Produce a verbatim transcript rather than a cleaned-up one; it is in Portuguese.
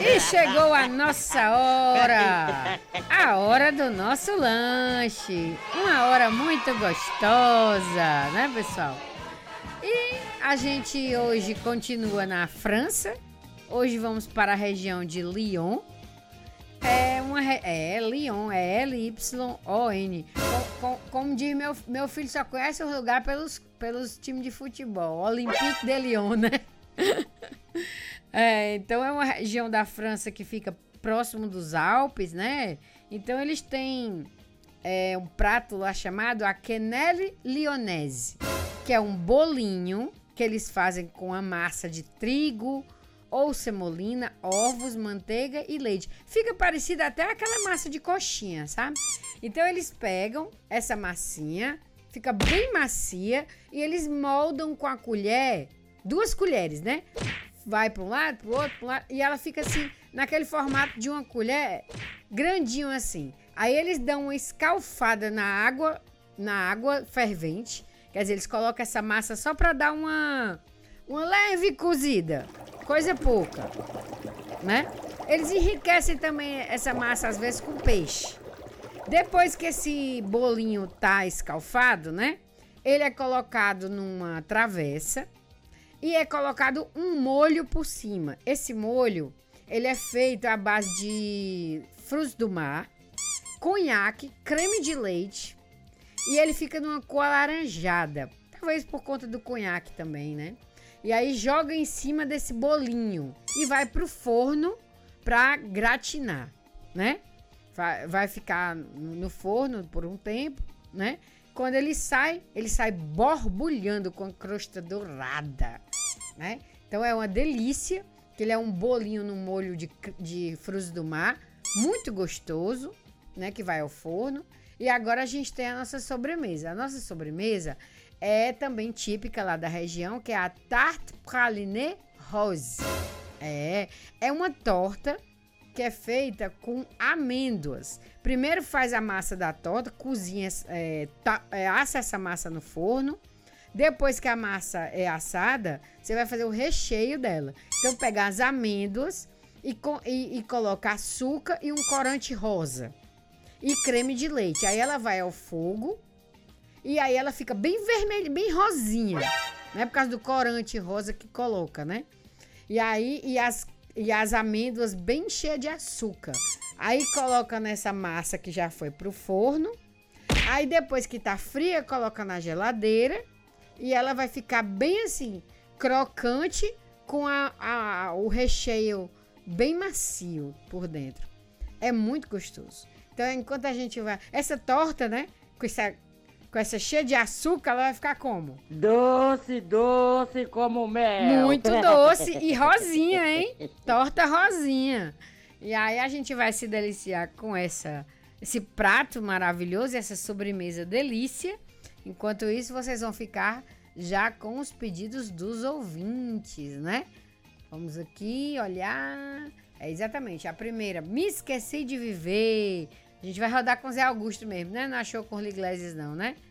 E chegou a nossa hora, a hora do nosso lanche. Uma hora muito gostosa, né, pessoal? E a gente hoje continua na França. Hoje vamos para a região de Lyon. É uma re... é Lyon, é L Y O N. Com, com, como diz meu, meu filho, só conhece o lugar pelos, pelos times de futebol. Olympique de Lyon, né? É, então é uma região da França que fica próximo dos Alpes, né? Então eles têm é, um prato lá chamado a quenelle lyonnaise, que é um bolinho que eles fazem com a massa de trigo ou semolina, ovos, manteiga e leite. Fica parecido até aquela massa de coxinha, sabe? Então eles pegam essa massinha, fica bem macia, e eles moldam com a colher, duas colheres, né? Vai para um lado, para o outro, pro lado, e ela fica assim, naquele formato de uma colher, grandinho assim. Aí eles dão uma escalfada na água, na água fervente. Quer dizer, eles colocam essa massa só para dar uma, uma leve cozida, coisa pouca, né? Eles enriquecem também essa massa às vezes com peixe. Depois que esse bolinho tá escalfado, né? Ele é colocado numa travessa e é colocado um molho por cima. Esse molho, ele é feito à base de frutos do mar, conhaque, creme de leite, e ele fica numa cor alaranjada. Talvez por conta do conhaque também, né? E aí joga em cima desse bolinho e vai pro forno pra gratinar, né? Vai, vai ficar no forno por um tempo, né? Quando ele sai, ele sai borbulhando com a crosta dourada, né? Então é uma delícia, que ele é um bolinho no molho de, de frutos do mar, muito gostoso, né? Que vai ao forno. E agora a gente tem a nossa sobremesa. A nossa sobremesa é também típica lá da região, que é a tarte pralinée rose. É, é uma torta que é feita com amêndoas. Primeiro faz a massa da torta, cozinha, é, tá, é, assa essa massa no forno. Depois que a massa é assada, você vai fazer o recheio dela. Então pega as amêndoas e, e, e coloca açúcar e um corante rosa. E creme de leite. Aí ela vai ao fogo e aí ela fica bem vermelha, bem rosinha, né? Por causa do corante rosa que coloca, né? E aí, e as E as amêndoas bem cheias de açúcar. Aí coloca nessa massa que já foi pro forno. Aí depois que tá fria, coloca na geladeira. E ela vai ficar bem assim, crocante, com a, a, o recheio bem macio por dentro. É muito gostoso. Então, enquanto a gente vai... Essa torta, né? Com essa, com essa cheia de açúcar, ela vai ficar como? Doce, doce como mel. Muito doce e rosinha, hein? Torta rosinha. E aí a gente vai se deliciar com essa, esse prato maravilhoso, essa sobremesa delícia. Enquanto isso, vocês vão ficar já com os pedidos dos ouvintes, né? Vamos aqui olhar. É exatamente, a primeira. Me esqueci de viver. A gente vai rodar com o Zé Augusto mesmo, né? Não achou com o Iglesias não, né?